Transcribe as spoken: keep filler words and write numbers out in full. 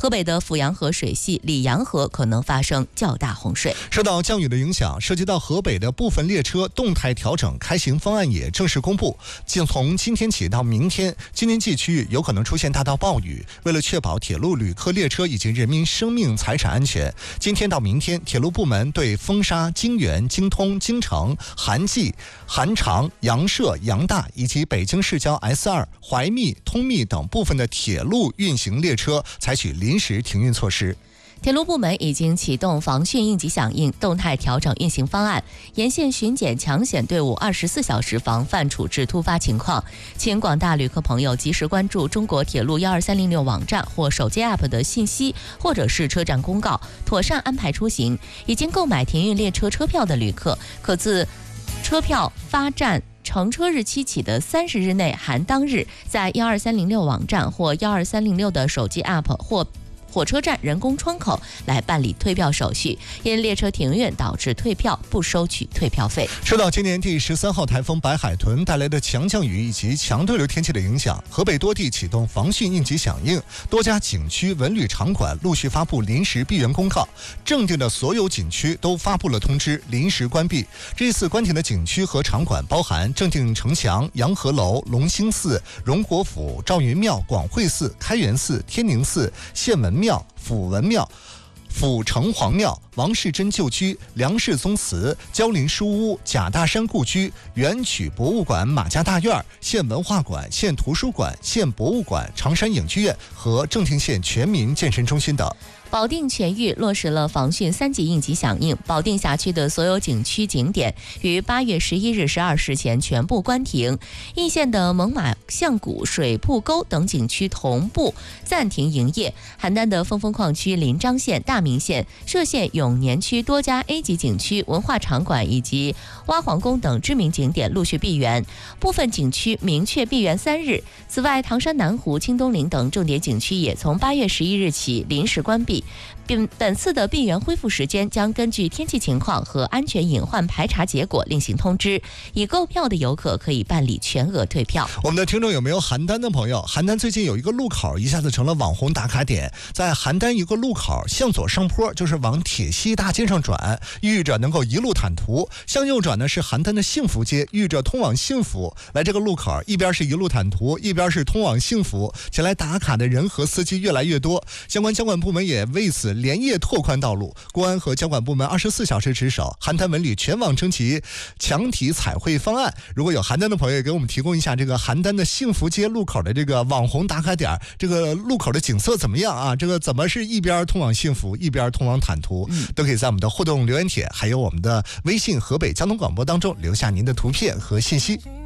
河北的阜阳河水系里阳河可能发生较大洪水。 受到降雨的影响，涉及到河北的部分列车动态调整开行方案也正式公布。从今天起到明天，京津冀区域有可能出现大到暴雨。为了确保铁路旅客列车以及人民生命财产安全，今天到明天，铁路部门对风沙、京原、京通、京承、韩蓟、韩长、阳涉、阳大以及北京市郊 S 二、怀密、通密等部分的铁路运行列车采取临时停运措施。 铁路部门已经启动防汛应急响应动态调整运行方案，沿线巡检抢险队伍二十四小时防范处置突发情况。请广大旅客朋友及时关注中国铁路一二三零六网站或手机 A P P 的信息，或者是车站公告，妥善安排出行。已经购买停运列车车票的旅客，可自车票发站乘车日期起的三十日内含当日，在一二三零六网站或一二三零六的手机 A P P 或火车站人工窗口来办理退票手续。因列车停运导致退票，不收取退票费。 受到今年第十三号台风白海豚带来的强降雨以及强对流天气的影响，河北多地启动防汛应急响应，多家景区、文旅场馆陆续发布临时闭园公告，正定的所有景区都发布了通知，临时关闭。这次关停的景区和场馆包含正定城墙、洋河楼、龙兴寺、荣国府、赵云庙、广惠寺、开元寺、天宁寺、县文庙、辅文庙、阜城隍庙、王世贞旧居、梁世宗祠、蕉林书屋、贾大山故居、元曲博物馆马家大院、县文化馆、县图书馆、县博物馆、常山影剧院和正定县全民健身中心等。 保定全域落实了防汛三级应急响应，保定辖区的所有景区景点于八月十一日十二时前全部关停。易县的猛犸象谷、水铺沟等景区同步暂停营业。邯郸的峰峰矿区临漳县、大名县、歙县永年区多家 A 级景区、文化场馆以及蛙皇宫等知名景点陆续闭园，部分景区明确闭园三日。此外，唐山南湖、清东陵等重点景区也从八月十一日起临时关闭。并本次的闭园恢复时间将根据天气情况和安全隐患排查结果另行通知。已购票的游客可以办理全额退票。 我们的听众有没有邯郸的朋友？邯郸最近有一个路口一下子成了网红打卡点，在邯郸一个路口向左上坡就是往铁西大街上转，寓意着能够一路坦途；向右转呢是邯郸的幸福街，寓意着通往幸福。来这个路口一边是一路坦途，一边是通往幸福，前来打卡的人和司机越来越多。相关交管部门也为此连夜拓宽道路，公安和交管部门二十四小时值守，邯郸文旅全网征集强体彩绘方案。如果有邯郸的朋友，给我们提供一下这个邯郸的幸福街路口的这个网红打卡点，这个路口的景色怎么样啊？这个怎么是一边通往幸福，一边通往坦途？嗯、都可以在我们的互动留言帖，还有我们的微信河北交通广播当中留下您的图片和信息。